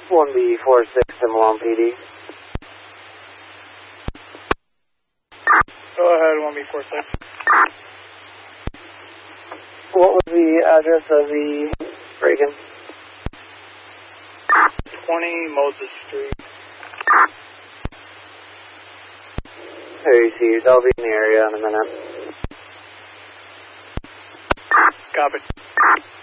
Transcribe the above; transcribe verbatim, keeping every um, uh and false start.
one B four six to Malone P D. Go ahead, one B four six. What was the address of the break-in? twenty Moses Street. There you see, I'll be in the area in a minute. Copy.